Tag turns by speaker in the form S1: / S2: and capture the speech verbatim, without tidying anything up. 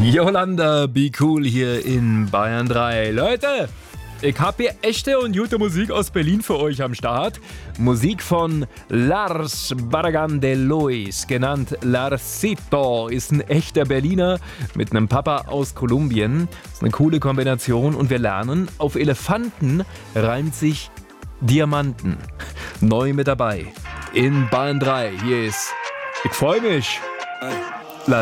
S1: Yolanda, be cool hier in Bayern drei. Leute, ich hab hier echte und gute Musik aus Berlin für euch am Start. Musik von Lars Barragán de Lois, genannt Larsito, ist ein echter Berliner mit einem Papa aus Kolumbien. Das ist eine coole Kombination und wir lernen, auf Elefanten reimt sich Diamanten. Neu mit dabei in Bayern drei. Hier ist Ich freu mich.
S2: Hey.